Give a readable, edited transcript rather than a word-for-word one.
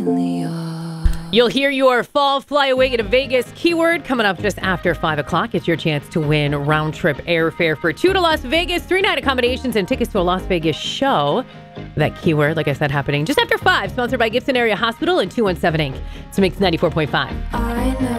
You'll hear your fall fly away to Vegas keyword coming up just after 5 o'clock. It's your chance to win round-trip airfare for 2 to Las Vegas, 3-night accommodations, and tickets to a Las Vegas show. That keyword, like I said, happening just after 5, sponsored by Gibson Area Hospital and 217 Inc. So Mix 94.5.